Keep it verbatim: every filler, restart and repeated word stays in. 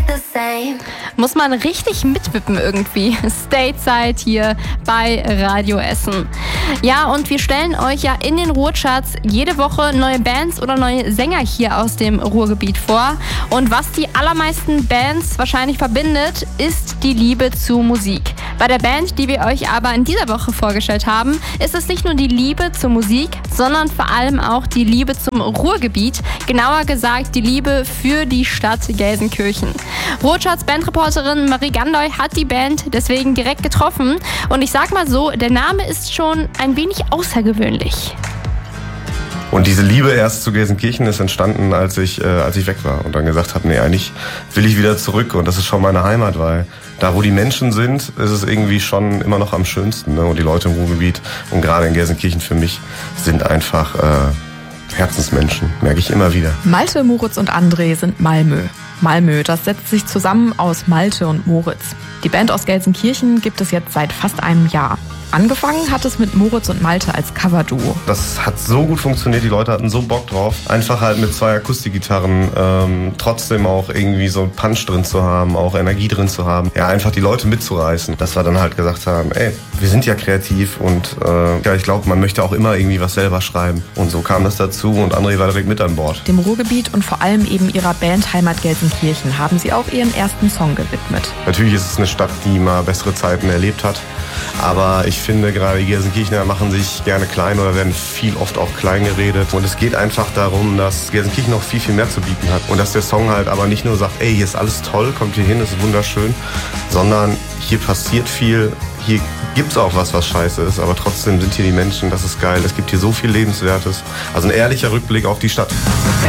Muss man richtig mitwippen irgendwie. Stateside hier bei Radio Essen. Ja, und wir stellen euch ja in den Ruhrcharts jede Woche neue Bands oder neue Sänger hier aus dem Ruhrgebiet vor. Und was die allermeisten Bands wahrscheinlich verbindet, ist die Liebe zu Musik. Bei der Band, die wir euch aber in dieser Woche vorgestellt haben, ist es nicht nur die Liebe zur Musik, sondern vor allem auch die Liebe zum Ruhrgebiet. Genauer gesagt die Liebe für die Stadt Gelsenkirchen. Ruhrcharts Bandreporterin Marie Gandoy hat die Band deswegen direkt getroffen. Und ich sag mal so, der Name ist schon ein wenig außergewöhnlich. Und diese Liebe erst zu Gelsenkirchen ist entstanden, als ich, äh, als ich weg war und dann gesagt habe, nee, eigentlich will ich wieder zurück und das ist schon meine Heimat, weil da, wo die Menschen sind, ist es irgendwie schon immer noch am schönsten. Ne? Und die Leute im Ruhrgebiet und gerade in Gelsenkirchen für mich sind einfach äh, Herzensmenschen, merke ich immer wieder. Malte, Moritz und André sind Malmö. Malmö, das setzt sich zusammen aus Malte und Moritz. Die Band aus Gelsenkirchen gibt es jetzt seit fast einem Jahr. Angefangen hat es mit Moritz und Malte als Coverduo. Das hat so gut funktioniert, die Leute hatten so Bock drauf. Einfach halt mit zwei Akustikgitarren ähm, trotzdem auch irgendwie so Punch drin zu haben, auch Energie drin zu haben. Ja, einfach die Leute mitzureißen. Dass wir dann halt gesagt haben, ey, wir sind ja kreativ und äh, ja, ich glaube, man möchte auch immer irgendwie was selber schreiben. Und so kam das dazu und André war direkt mit an Bord. Dem Ruhrgebiet und vor allem eben ihrer Band Heimat Gelsenkirchen haben sie auch ihren ersten Song gewidmet. Natürlich ist es eine Stadt, die mal bessere Zeiten erlebt hat. Aber ich finde, gerade die Gelsenkirchener machen sich gerne klein oder werden viel oft auch klein geredet. Und es geht einfach darum, dass Gelsenkirchen noch viel, viel mehr zu bieten hat. Und dass der Song halt aber nicht nur sagt, ey, hier ist alles toll, kommt hier hin, ist wunderschön, sondern hier passiert viel, hier gibt's auch was, was scheiße ist, aber trotzdem sind hier die Menschen, das ist geil. Es gibt hier so viel Lebenswertes. Also ein ehrlicher Rückblick auf die Stadt.